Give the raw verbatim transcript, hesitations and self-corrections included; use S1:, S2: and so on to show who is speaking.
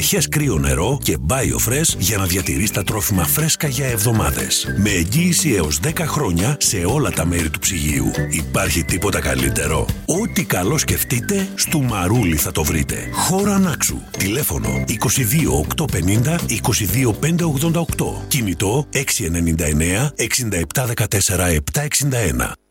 S1: Χες κρύο νερό και BioFresh για να διατηρείς τα τρόφιμα φρέσκα για εβδομάδες. Με εγγύηση έως δέκα χρόνια σε όλα τα μέρη του ψυγείου. Υπάρχει τίποτα καλύτερο? Ό,τι καλό σκεφτείτε, στο Μαρούλι θα το βρείτε. Χώρα Νάξου. Τηλέφωνο είκοσι δύο οκτακόσια πενήντα είκοσι δύο πεντακόσια ογδόντα οκτώ. Κινητό έξι εννιά εννιά εξήντα επτά δεκατέσσερα επτακόσια εξήντα ένα.